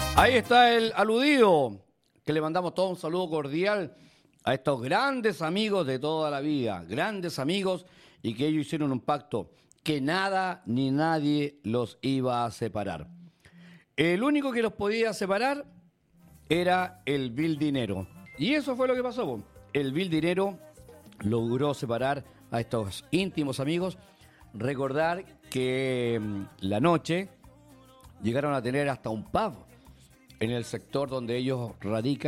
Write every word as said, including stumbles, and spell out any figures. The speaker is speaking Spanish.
Ahí está el aludido, que le mandamos todo un saludo cordial a estos grandes amigos de toda la vida, grandes amigos, y que ellos hicieron un pacto que nada ni nadie los iba a separar. El único que los podía separar era el vil dinero. Y eso fue lo que pasó, po. El vil dinero logró separar a estos íntimos amigos. Recordar que mm, la noche llegaron a tener hasta un pub en el sector donde ellos radican.